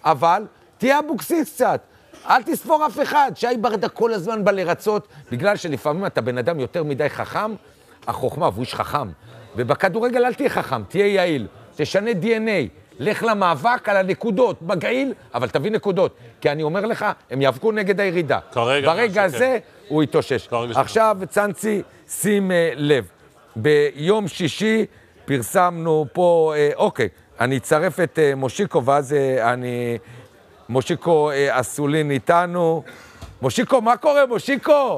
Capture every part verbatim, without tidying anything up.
אבל תהיה אבוקסיס קצת. אל תספור אף אחד. שי ברדה כל הזמן בא לרצות, בגלל שלפעמים אתה בן אדם יותר מדי חכם, החוכמה, והוא איש חכם. ובכדורגל אל תהיה חכם, תהיה יעיל. תשנה די אן איי, לך למאבק על הנקודות, מגעיל, אבל תביא נקודות. כי אני אומר לך, הם יאבקו נגד הירידה. כרגע ברגע הזה הוא יתאושש. עכשיו, צאנצי, שים לב. ביום שישי פרסמנו פה, אוקיי, אני אצרף את מושיקו, ואז אני... מושיקו אסולין איתנו. מושיקו, מה קורה, מושיקו?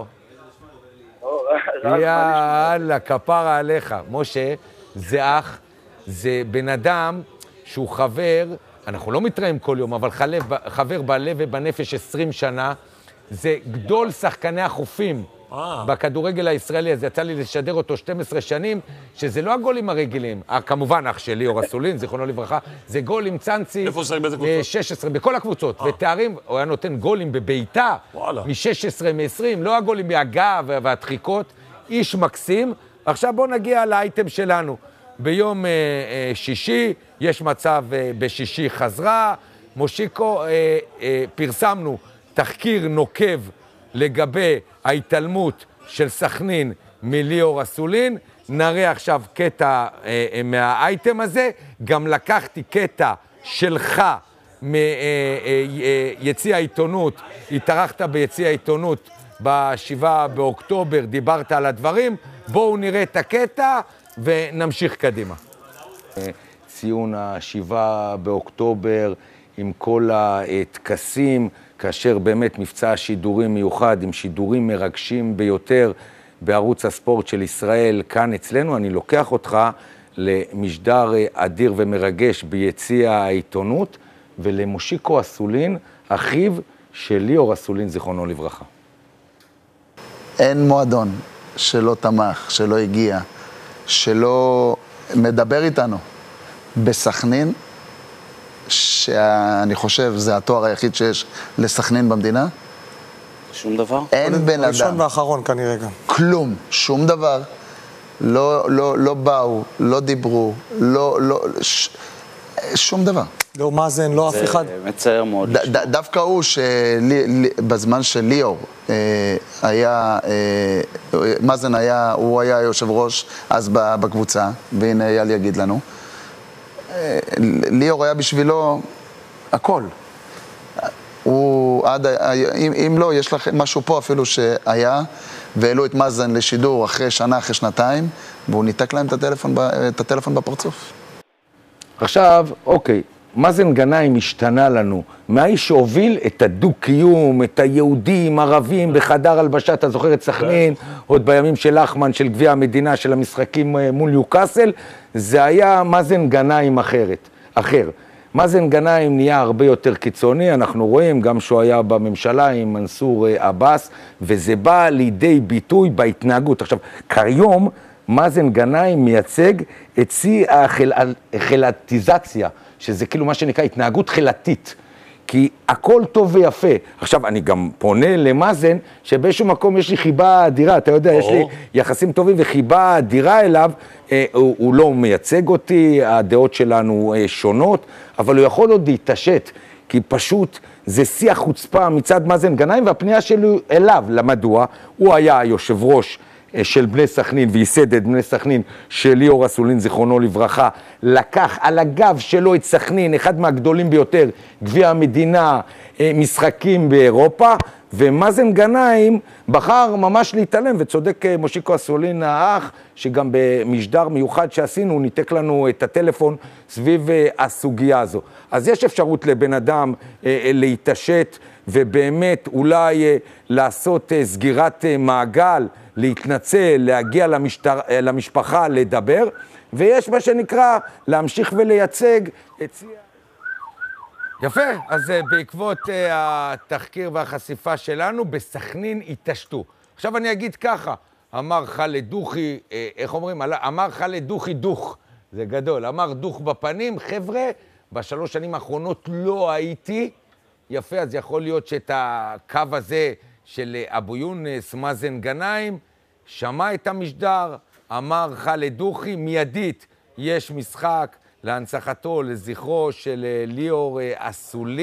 יאללה, כפרה עליך. משה, זה אח, זה בן אדם שהוא חבר, אנחנו לא מתראים כל יום, אבל חלב, חבר בלב ובנפש עשרים שנה, זה גדול שחקני החופים בכדורגל הישראלי, אז יצא לי לשדר אותו שתים עשרה שנים, שזה לא הגולים הרגילים, כמובן אח שלי, אור אסולין, זיכרונו לברכה, זה גול עם צאנצי, איפה שחק באיזה קבוצות? שש עשרה, בכל הקבוצות, ותארים, הוא היה נותן גולים בביתה, מ-שש עשרה, מ-עשרים, לא הגולים מהגב והדחיקות, איש מקסים. עכשיו בואו נגיע לאייטם שלנו. ביום אה, אה, שישי, יש מצב אה, בשישי חזרה, מושיקו, אה, אה, פרסמנו תחקיר נוקב לגבי ההתעלמות של סכנין מליאור אסולין, נראה עכשיו קטע אה, אה, מהאייטם הזה, גם לקחתי קטע שלך מיציע אה, אה, העיתונות, התארחת ביציע העיתונות בשבעה באוקטובר, דיברת על הדברים, בואו נראה את הקטע ונמשיך קדימה. ציון השבעה באוקטובר עם כל הטקסים, כאשר באמת מבצע השידורים מיוחד, עם שידורים מרגשים ביותר בערוץ הספורט של ישראל, כאן אצלנו, אני לוקח אותך למשדר אדיר ומרגש ביציע העיתונות, ולמושיקו אסולין, אחיו של ליאור אסולין, זיכרונו לברכה. אין מועדון שלא תמך, שלא הגיע, שלא מדבר איתנו בסכנין, שאני חושב זה התואר היחיד שיש לסכנין במדינה. שום דבר? אין בן אדם. ראשון ואחרון כנראה גם. כלום, שום דבר. לא, לא, לא באו, לא דיברו, לא, לא, ש... שום דבר. לא מאזן, לא אף אחד. זה מצער מאוד. ד, ד, דווקא הוא שבזמן של ליאור אה, היה, אה, מאזן היה, הוא היה יושב ראש אז בקבוצה, והנה אייל יגיד לנו. אה, ליאור היה בשבילו הכל. הוא עד, אם, אם לא, יש לכם משהו פה אפילו שהיה, והעלו את מאזן לשידור אחרי שנה, אחרי שנתיים, והוא ניתק להם את הטלפון, את הטלפון בפרצוף. עכשיו, אוקיי, מאזן גנאים השתנה לנו, מהאיש שהוביל את הדו-קיום, את היהודים, ערבים, בחדר הלבשה, אתה זוכר את סכנין, עוד בימים של אחמן, של גביע המדינה, של המשחקים מול ניוקאסל, זה היה מאזן גנאים אחרת, אחר. מאזן גנאים נהיה הרבה יותר קיצוני, אנחנו רואים גם שהוא היה בממשלה עם מנסור עבאס, וזה בא לידי ביטוי בהתנהגות. עכשיו, כיום מאזן גנאים מייצג את שיא החילתיזציה, שזה כאילו מה שנקרא התנהגות חילתית, כי הכל טוב ויפה. עכשיו, אני גם פונה למאזן, שבאיזשהו מקום יש לי חיבה אדירה, אתה יודע, יש לי יחסים טובים וחיבה אדירה אליו, אה, הוא, הוא לא מייצג אותי, הדעות שלנו אה, שונות, אבל הוא יכול עוד להתעשת, כי פשוט זה שיא החוצפה מצד מאזן גנאים, והפנייה שלי אליו, למדוע, הוא היה יושב ראש של בני סכנין, וייסד את בני סכנין של ליאור אסולין, זיכרונו לברכה, לקח על הגב שלו את סכנין, אחד מהגדולים ביותר, גביע המדינה, משחקים באירופה, ומאזן גנאים בחר ממש להתעלם, וצודק מושיקו אסולין האח, שגם במשדר מיוחד שעשינו, הוא ניתק לנו את הטלפון סביב הסוגיה הזו. אז יש אפשרות לבן אדם להתעשת, ובאמת אולי לעשות סגירת מעגל, להתנצל, להגיע למשטר, למשפחה, לדבר, ויש מה שנקרא להמשיך ולייצג את... יפה, אז בעקבות uh, התחקיר והחשיפה שלנו, בסכנין התעשתו. עכשיו אני אגיד ככה, אמר חלד דוכי, uh, איך אומרים? אמר חלד דוכי דוך, זה גדול, אמר דוך בפנים, חבר'ה, בשלוש שנים האחרונות לא הייתי, יפה, אז יכול להיות שאת הקו הזה של אבו יונס, מאזן גנאים, שמע את המשדר, אמר חלד דוכי, מיידית יש משחק להנצחתו, לזכרו של ליאור אסולין.